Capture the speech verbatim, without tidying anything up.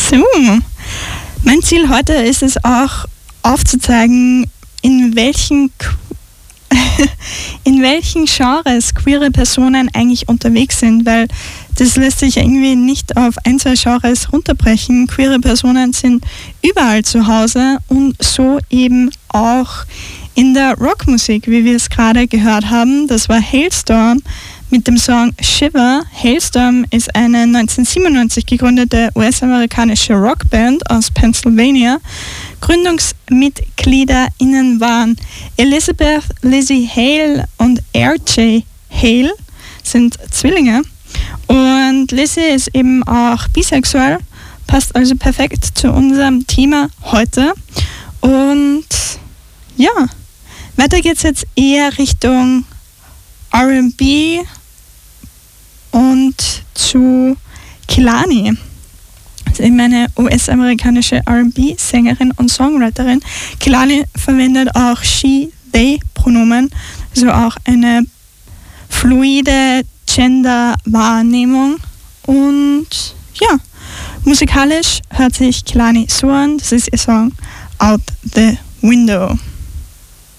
So, mein Ziel heute ist es auch aufzuzeigen, in welchen in welchen Genres queere Personen eigentlich unterwegs sind, weil das lässt sich irgendwie nicht auf ein, zwei Genres runterbrechen. Queere Personen sind überall zu Hause und so eben auch in der Rockmusik, wie wir es gerade gehört haben. Das war Halestorm mit dem Song Shiver. Halestorm ist eine neunzehnhundertsiebenundneunzig gegründete U S-amerikanische Rockband aus Pennsylvania. GründungsmitgliederInnen waren Elizabeth Lizzie Hale und R J Hale, sind Zwillinge. Und Lizzie ist eben auch bisexuell, passt also perfekt zu unserem Thema heute. Und ja, weiter geht's jetzt eher Richtung R and B und zu Kehlani. Das ist eben eine U S-amerikanische R and B-Sängerin und Songwriterin. Kehlani verwendet auch She-They-Pronomen, also auch eine fluide Gender-Wahrnehmung. Und ja, musikalisch hört sich Kehlani so an. Das ist ihr Song Out the Window.